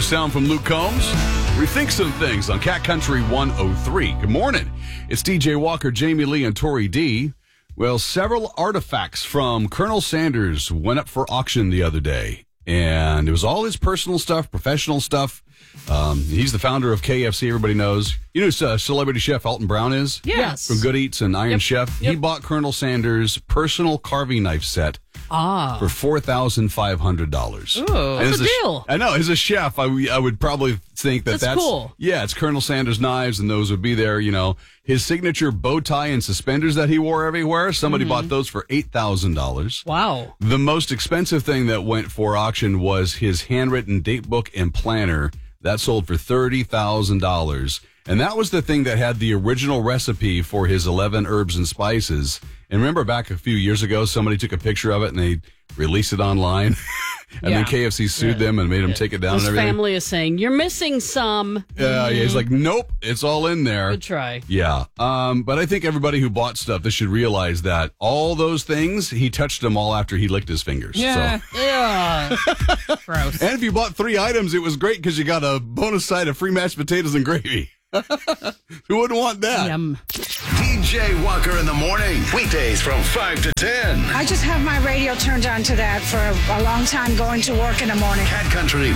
sound from Luke Combs. Rethink some things on Cat Country 103. Good morning. It's DJ Walker, Jamie Lee, and Tori D. Well, several artifacts from Colonel Sanders went up for auction the other day. And it was all his personal stuff, professional stuff. He's the founder of KFC, everybody knows. You know who celebrity chef Alton Brown is? Yes. From Good Eats and Iron Chef. He bought Colonel Sanders' personal carving knife set for $4,500. Ooh, that's a deal. I know. As a chef, I would probably think that's cool. Yeah, it's Colonel Sanders knives, and those would be there, you know. His signature bow tie and suspenders that he wore everywhere, somebody bought those for $8,000. Wow. The most expensive thing that went for auction was his handwritten date book and planner. That sold for $30,000. And that was the thing that had the original recipe for his 11 herbs and spices. And remember back a few years ago, somebody took a picture of it and they released it online. And then KFC sued them and made them take it down His and everything. family is saying, you're missing some. Yeah, he's like, nope, it's all in there. Good try. Yeah. But I think everybody who bought stuff, they should realize that all those things, he touched them all after he licked his fingers. Yeah. So. Yeah. Gross. And if you bought 3 items, it was great because you got a bonus side of free mashed potatoes and gravy. Who wouldn't want that? Yum. DJ Walker in the morning. Weekdays from 5 to 10. I just have my radio turned on to that for a long time going to work in the morning. Cat Country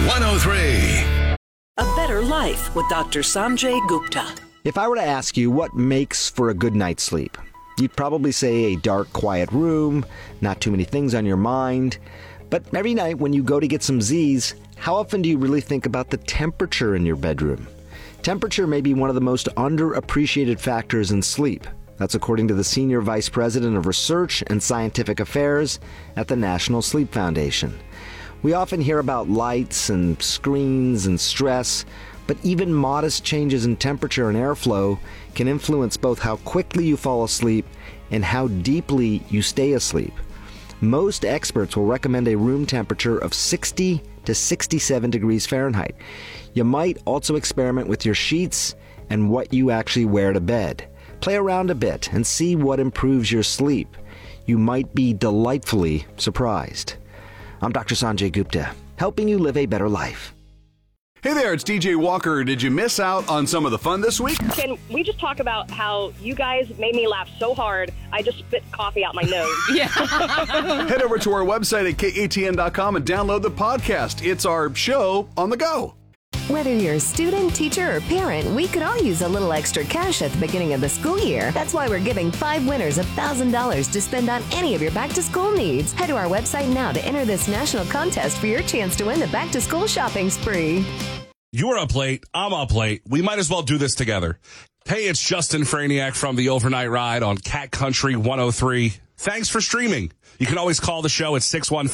103. A Better Life with Dr. Sanjay Gupta. If I were to ask you what makes for a good night's sleep, you'd probably say a dark, quiet room, not too many things on your mind. But every night when you go to get some Z's, how often do you really think about the temperature in your bedroom? Temperature may be one of the most underappreciated factors in sleep. That's according to the Senior Vice President of Research and Scientific Affairs at the National Sleep Foundation. We often hear about lights and screens and stress, but even modest changes in temperature and airflow can influence both how quickly you fall asleep and how deeply you stay asleep. Most experts will recommend a room temperature of 60 to 67 degrees Fahrenheit. You might also experiment with your sheets and what you actually wear to bed. Play around a bit and see what improves your sleep. You might be delightfully surprised. I'm Dr. Sanjay Gupta, helping you live a better life. Hey there, it's DJ Walker. Did you miss out on some of the fun this week? Can we just talk about how you guys made me laugh so hard, I just spit coffee out my nose? Yeah. Head over to our website at katn.com and download the podcast. It's our show on the go. Whether you're a student, teacher, or parent, we could all use a little extra cash at the beginning of the school year. That's why we're giving 5 winners $1,000 to spend on any of your back-to-school needs. Head to our website now to enter this national contest for your chance to win the back-to-school shopping spree. You're up late. I'm up late. We might as well do this together. Hey, it's Justin Franiak from the Overnight Ride on Cat Country 103. Thanks for streaming. You can always call the show at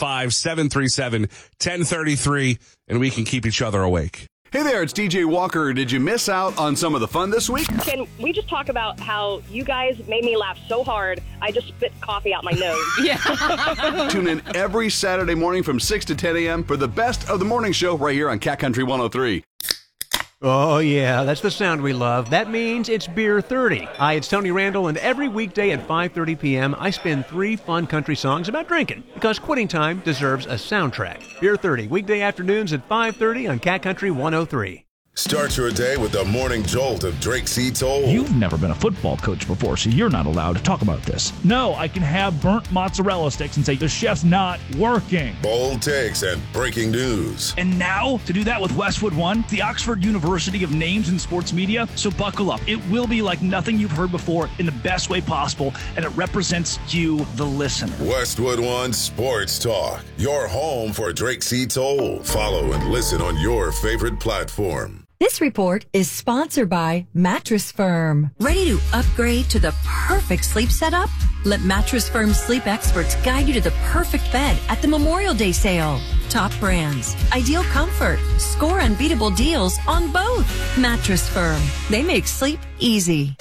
615-737-1033, and we can keep each other awake. Hey there, it's DJ Walker. Did you miss out on some of the fun this week? Can we just talk about how you guys made me laugh so hard, I just spit coffee out my nose? Yeah. Tune in every Saturday morning from 6 to 10 a.m. for the best of the morning show right here on Cat Country 103. Oh, yeah, that's the sound we love. That means it's Beer 30. Hi, it's Tony Randall, and every weekday at 5:30 p.m., I spin 3 fun country songs about drinking, because quitting time deserves a soundtrack. Beer 30, weekday afternoons at 5:30 on Cat Country 103. Start your day with the morning jolt of Drake C. Toll. You've never been a football coach before, so you're not allowed to talk about this. No, I can have burnt mozzarella sticks and say the chef's not working. Bold takes and breaking news. And now, to do that with Westwood One, the Oxford University of Names in Sports Media, so buckle up. It will be like nothing you've heard before in the best way possible, and it represents you, the listener. Westwood One Sports Talk, your home for Drake C. Toll. Follow and listen on your favorite platform. This report is sponsored by Mattress Firm. Ready to upgrade to the perfect sleep setup? Let Mattress Firm sleep experts guide you to the perfect bed at the Memorial Day sale. Top brands, ideal comfort, score unbeatable deals on both. Mattress Firm. They make sleep easy.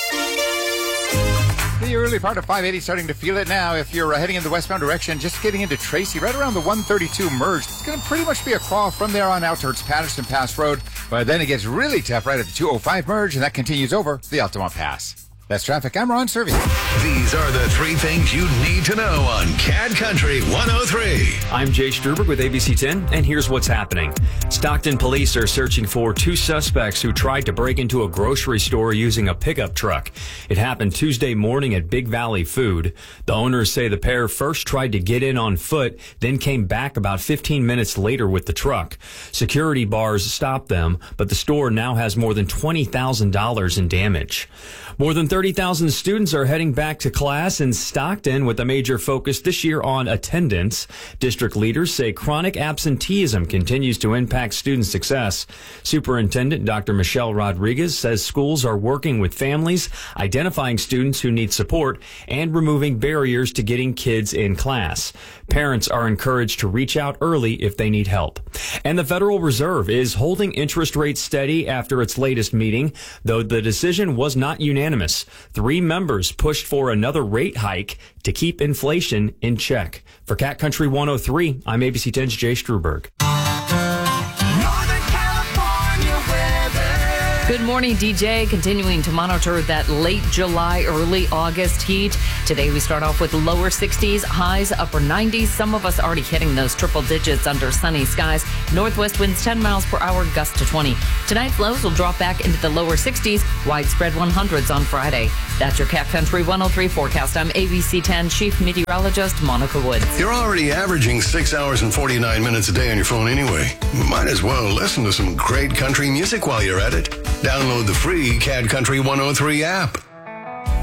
The early part of 580, starting to feel it now. If you're heading in the westbound direction, just getting into Tracy, right around the 132 merge, it's going to pretty much be a crawl from there on out towards Patterson Pass Road. But then it gets really tough right at the 205 merge, and that continues over the Altamont Pass. That's traffic. I'm Ron Servey. These are the three things you need to know on Cat Country 103. I'm Jay Struberg with ABC 10, and here's what's happening. Stockton police are searching for two suspects who tried to break into a grocery store using a pickup truck. It happened Tuesday morning at Big Valley Food. The owners say the pair first tried to get in on foot, then came back about 15 minutes later with the truck. Security bars stopped them, but the store now has more than $20,000 in damage. More than 30,000 students are heading back to class in Stockton with a major focus this year on attendance. District leaders say chronic absenteeism continues to impact student success. Superintendent Dr. Michelle Rodriguez says schools are working with families, identifying students who need support, and removing barriers to getting kids in class. Parents are encouraged to reach out early if they need help. And the Federal Reserve is holding interest rates steady after its latest meeting, though the decision was not unanimous. 3 members pushed for another rate hike to keep inflation in check. For Cat Country 103, I'm ABC 10's Jay Struberg. Good morning, DJ. Continuing to monitor that late July, early August heat. Today we start off with lower 60s, highs upper 90s. Some of us already hitting those triple digits under sunny skies. Northwest winds 10 miles per hour, gust to 20. Tonight's lows will drop back into the lower 60s, widespread 100s on Friday. That's your Cat Country 103 forecast. I'm ABC 10 Chief Meteorologist Monica Woods. You're already averaging 6 hours and 49 minutes a day on your phone anyway. Might as well listen to some great country music while you're at it. Download the free Cat Country 103 app.